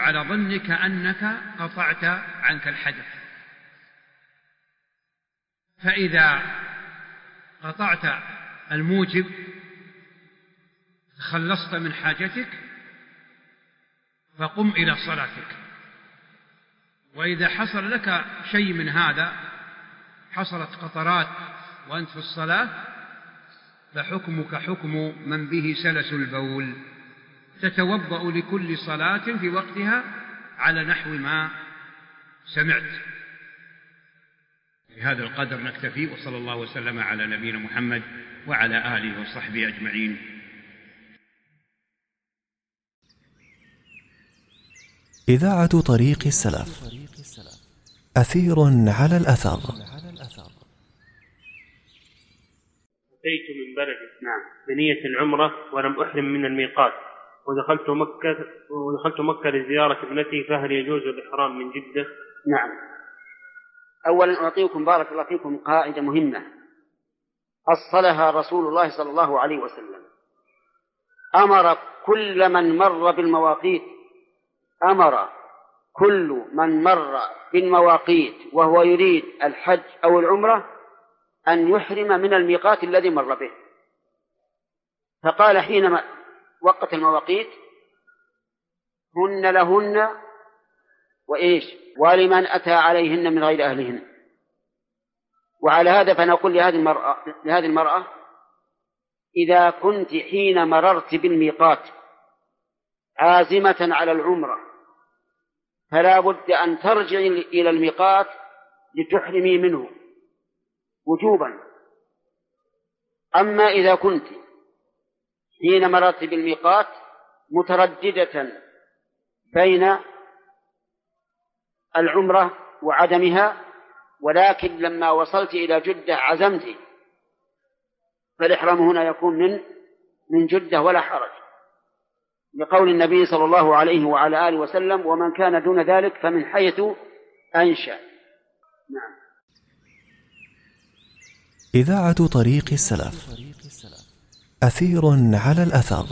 على ظنك أنك قطعت عنك الحدث. فإذا قطعت الموجب خلصت من حاجتك فقم إلى صلاتك. وإذا حصل لك شيء من هذا، حصلت قطرات وأنت في الصلاة، فحكمك حكم من به سلس البول، تتوضأ لكل صلاة في وقتها على نحو ما سمعت. بهذا القدر نكتفي، وصلى الله وسلم على نبينا محمد وعلى آله وصحبه أجمعين. إذاعة طريق السلف، أثير على الأثر. أتيت من بلدي بنية العمرة ولم أحرم من الميقات، ودخلت مكة لزيارة ابنتي، فهل يجوز الإحرام من جدة؟ نعم. أولا أعطيكم بارك الله فيكم قاعدة مهمة أصلها رسول الله صلى الله عليه وسلم. أمر كل من مر بالمواقيت، أمر كل من مر بالمواقيت وهو يريد الحج أو العمرة أن يحرم من الميقات الذي مر به. فقال حينما وقت المواقيت: هن لهن وإيش ولمن أتى عليهن من غير أهلهن. وعلى هذا فنقول لهذه المرأة: إذا كنت حين مررت بالميقات عازمة على العمرة فلا بد أن ترجعي إلى الميقات لتحرمي منه وجوبا. أما إذا كنت حين مررت بالميقات مترددة بين العمرة وعدمها، ولكن لما وصلت إلى جدة عزمت، فالإحرام هنا يكون من جدة ولا حرج، لقول النبي صلى الله عليه وعلى آله وسلم: ومن كان دون ذلك فمن حيث أنشأ. نعم. إذاعة طريق السلف، أثير على الأثر.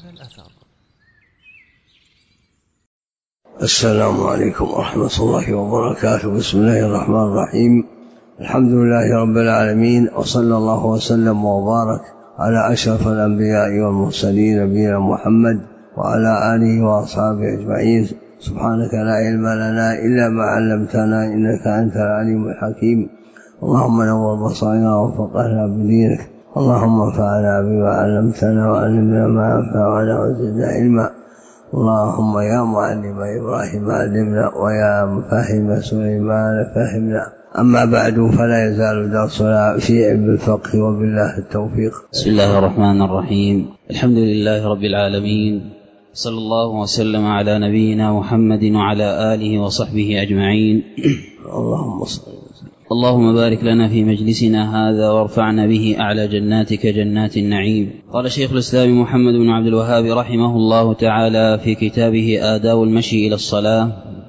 السلام عليكم ورحمة الله وبركاته. بسم الله الرحمن الرحيم. الحمد لله رب العالمين، وصلى الله وسلم وبارك على أشرف الأنبياء والمرسلين نبينا محمد وعلى آله وأصحابه أجمعين. سبحانك لا علم لنا إلا ما علمتنا، إنك أنت العليم الحكيم. اللهم نور بصائرنا وفقهنا بدينك، اللهم انفعنا بما علمتنا وعلمنا ما ينفعنا وزدنا علما. اللهم يا معلم إبراهيم علمنا، ويا مفهم سليمان فهمنا. أما بعد، فلا يزال درسنا في علم الفقه، وبالله التوفيق. بسم الله الرحمن الرحيم. الحمد لله رب العالمين، صلى الله وسلم على نبينا محمد وعلى آله وصحبه أجمعين. اللهم صل وسلم. اللهم بارك لنا في مجلسنا هذا، وارفعنا به أعلى جناتك جنات النعيم. قال شيخ الإسلام محمد بن عبد الوهاب رحمه الله تعالى في كتابه آداب المشي إلى الصلاة،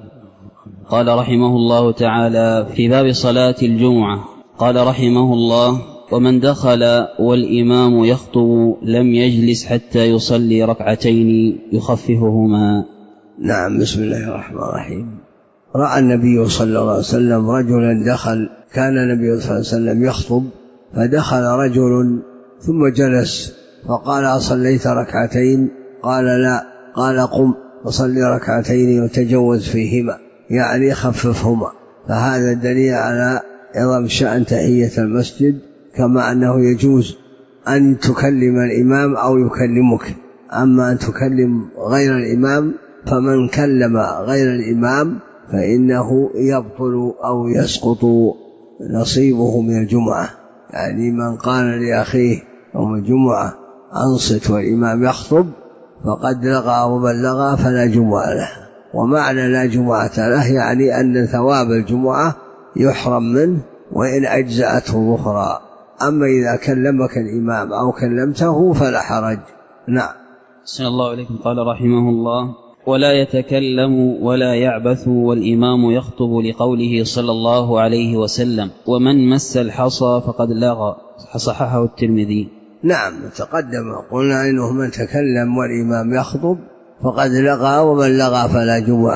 قال رحمه الله تعالى في باب صلاة الجمعة، قال رحمه الله: ومن دخل والإمام يخطب لم يجلس حتى يصلي ركعتين يخففهما. نعم. بسم الله الرحمن الرحيم. رأى النبي صلى الله عليه وسلم رجلا دخل، كان النبي صلى الله عليه وسلم يخطب، فدخل رجل ثم جلس فقال: أصليت ركعتين؟ قال: لا. قال: قم وصلي ركعتين وتجوز فيهما، يعني خففهما. فهذا دليل على عظم شأن تحية المسجد، كما أنه يجوز أن تكلم الإمام أو يكلمك. أما أن تكلم غير الإمام، فمن كلم غير الإمام فإنه يبطل أو يسقط نصيبه من الجمعة. يعني من قال لأخيه يوم الجمعة: أنصت والإمام يخطب، فقد لغى وبلغ فلا جمعة له. ومعنى لا جمعة له يعني أن ثواب الجمعة يحرم منه وإن أجزأته الأخرى. أما إذا كلمك الإمام أو كلمته فلا حرج. نعم. صلى الله عليكم. قال رحمه الله: ولا يتكلم ولا يعبث والإمام يخطب، لقوله صلى الله عليه وسلم: ومن مس الحصى فقد لغى. صححه الترمذي. نعم، تقدم قلنا إنه من تكلم والإمام يخطب فقد لغى، ومن لغى فلا جمعة